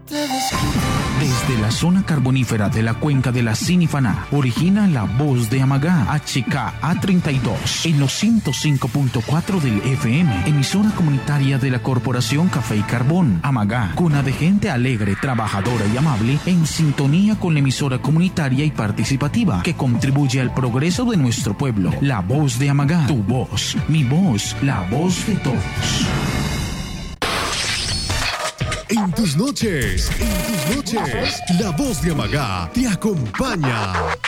Desde la zona carbonífera de la cuenca de la Sinifaná, origina la voz de Amagá, HKA32, en los 105.4 del FM, emisora comunitaria de la Corporación Café y Carbón. Amagá, cuna de gente alegre, trabajadora y amable, en sintonía con la emisora comunitaria y participativa, que contribuye al progreso de nuestro pueblo. La voz de Amagá, tu voz, mi voz, la voz de todos. En tus noches, la voz de Amagá te acompaña.